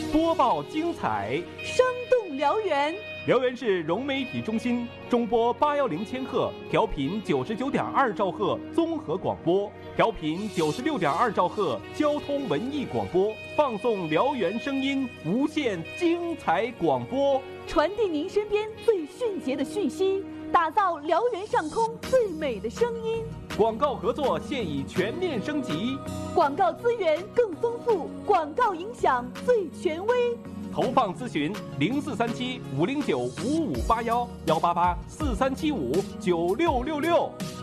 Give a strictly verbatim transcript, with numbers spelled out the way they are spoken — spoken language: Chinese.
播报精彩， 生动辽源。 辽源市融媒体中心中波八幺零千赫，调频九十九点二兆赫综合广播，调频九十六点二兆赫交通文艺广播，放送辽源声音，无限精彩广播， 传递您身边最迅捷的讯息，打造辽源上空最美的声音。 广告合作现已全面升级， 广告资源更丰富，广告影响最权威。 投放咨询零四三七五零九五五八幺幺八八四三七五九六六六。